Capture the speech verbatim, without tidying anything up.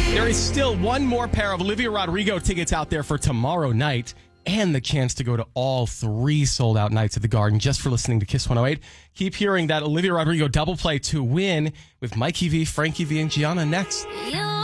There is still one more pair of Olivia Rodrigo tickets out there for tomorrow night and the chance to go to all three sold-out nights at the Garden just for listening to Kiss one oh eight. Keep hearing that Olivia Rodrigo double play to win with Mikey V, Frankie V, and Gianna next. You